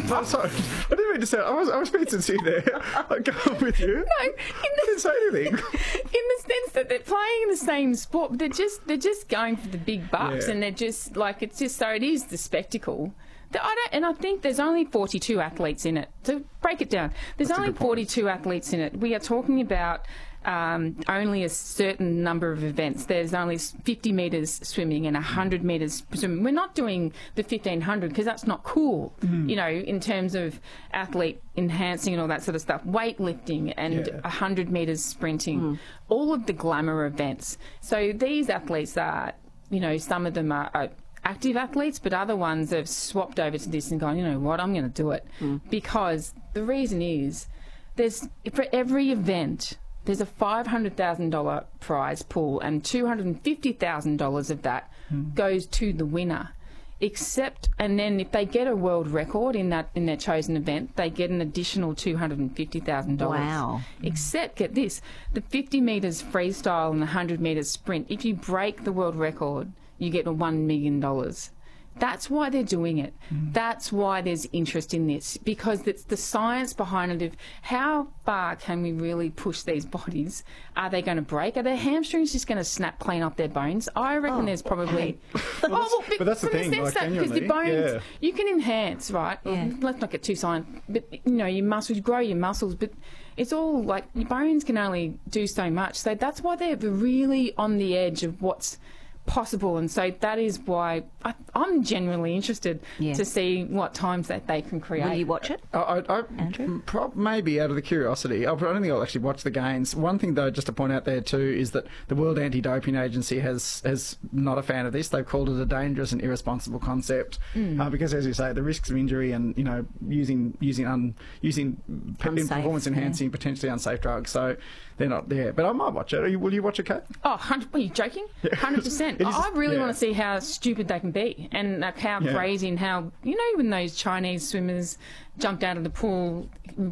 I'm sorry. I didn't mean to say. I was being sincere there. I'm going with you. No, I didn't say anything. in the sense that they're playing in the same sport, but they're just going for the big bucks, Yeah. and they're just like it is the spectacle. I think there's only 42 athletes in it. So break it down. There's That's a only good point. 42 athletes in it. We are talking about only a certain number of events. There's only 50 metres swimming and 100 metres swimming. We're not doing the 1500 because that's not cool, you know, in terms of athlete enhancing and all that sort of stuff. Weightlifting and 100 metres sprinting, all of the glamour events. So these athletes are, you know, some of them are active athletes, but other ones have swapped over to this and gone, you know what, I'm going to do it. Because the reason is for every event, there's a $500,000 prize pool, and $250,000 of that goes to the winner. And then if they get a world record in their chosen event, they get an additional $250,000. Wow. Except, get this, the 50 metres freestyle and the 100 metres sprint, if you break the world record, you get $1 million. That's why they're doing it. That's why there's interest in this, because it's the science behind it of how far can we really push these bodies. Are they going to break? Are their hamstrings just going to snap clean off their bones? I reckon there's probably... But that's the thing, like, because the genuinely, bones, you can enhance, right? Yeah. Let's not get too science, but, you know, your muscles, grow your muscles, but it's all like your bones can only do so much. So that's why they're really on the edge of what's possible, and so that is why I'm genuinely interested to see what times that they can create. Will you watch it, Andrew? Maybe out of the curiosity. I don't think I'll actually watch the games. One thing, though, just to point out there too, is that the World Anti-Doping Agency has not a fan of this. They've called it a dangerous and irresponsible concept because, as you say, the risks of injury and, you know, using performance enhancing, potentially unsafe drugs. So they're not there. But I might watch it. Will you watch it, Kate? Oh, 100%. Are you joking? 100%. I really want to see how stupid they can be, and like how crazy, and how, you know, when those Chinese swimmers jumped out of the pool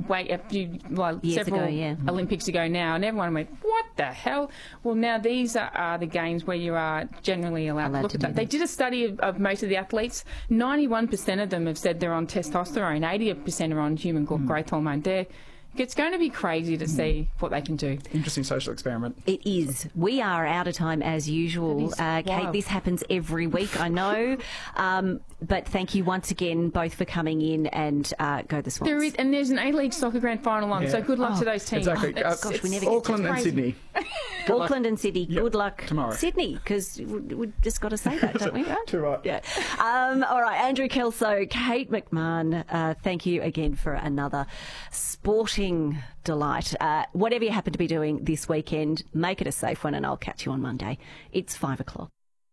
several Olympics ago now, and everyone went, what the hell? Well, now these are the games where you are generally allowed to look at that. They did a study of most of the athletes. 91% of them have said they're on testosterone. 80% are on human growth hormone. It's going to be crazy to see what they can do. Interesting social experiment. It is. We are out of time as usual. Kate, this happens every week, I know. But thank you once again both for coming in, and go the Swans. There's an A-League soccer grand final on, so good luck to those teams. Exactly. Gosh, we never Auckland and Sydney. Auckland and Sydney. Good luck tomorrow. Sydney, because we just got to say that, don't we? Too right. Yeah. All right, Andrew Kelso, Kate McMahon, thank you again for another sporting delight. Whatever you happen to be doing this weekend, make it a safe one, and I'll catch you on Monday. It's 5 o'clock.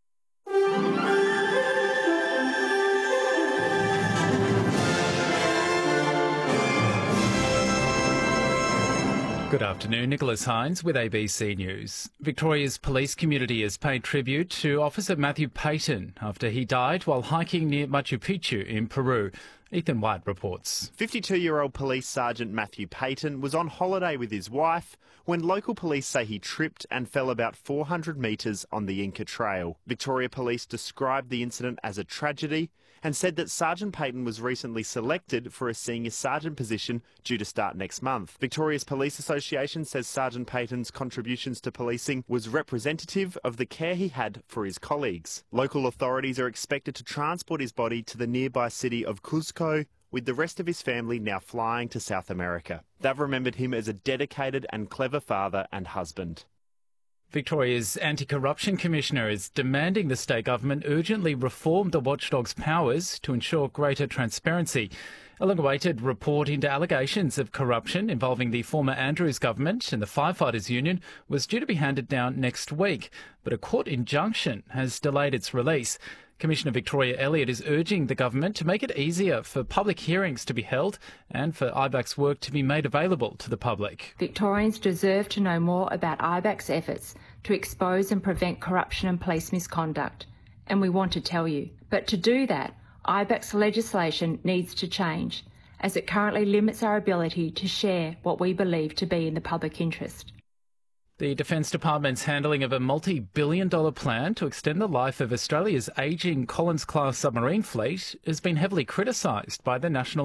Good afternoon, Nicholas Hines with ABC News. Victoria's police community has paid tribute to Officer Matthew Payton after he died while hiking near Machu Picchu in Peru. Ethan White reports. 52-year-old Police Sergeant Matthew Payton was on holiday with his wife when local police say he tripped and fell about 400 metres on the Inca Trail. Victoria Police described the incident as a tragedy and said that Sergeant Payton was recently selected for a senior sergeant position due to start next month. Victoria's Police Association says Sergeant Payton's contributions to policing was representative of the care he had for his colleagues. Local authorities are expected to transport his body to the nearby city of Cuzco, with the rest of his family now flying to South America. They've remembered him as a dedicated and clever father and husband. Victoria's Anti-Corruption Commissioner is demanding the state government urgently reform the watchdog's powers to ensure greater transparency. A long-awaited report into allegations of corruption involving the former Andrews government and the Firefighters Union was due to be handed down next week, but a court injunction has delayed its release. Commissioner Victoria Elliott is urging the government to make it easier for public hearings to be held and for IBAC's work to be made available to the public. Victorians deserve to know more about IBAC's efforts to expose and prevent corruption and police misconduct, and we want to tell you. But to do that, IBAC's legislation needs to change, as it currently limits our ability to share what we believe to be in the public interest. The Defence Department's handling of a multi-billion-dollar plan to extend the life of Australia's ageing Collins-class submarine fleet has been heavily criticised by the National